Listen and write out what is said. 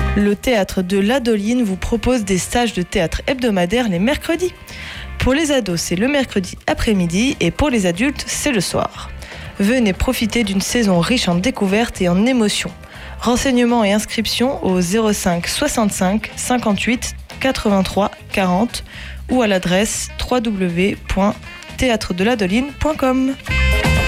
Le théâtre de l'Adoline vous propose des stages de théâtre hebdomadaires les mercredis. Pour les ados, c'est le mercredi après-midi et pour les adultes, c'est le soir. Venez profiter d'une saison riche en découvertes et en émotions. Renseignements et inscriptions au 05 65 58 83 40 ou à l'adresse www.théâtredeladoline.com.